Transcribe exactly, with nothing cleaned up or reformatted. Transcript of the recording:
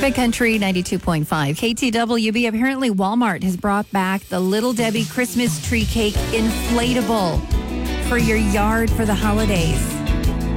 Big Country ninety-two point five. K T W B. Apparently, Walmart has brought back the Little Debbie Christmas tree cake inflatable for your yard for the holidays.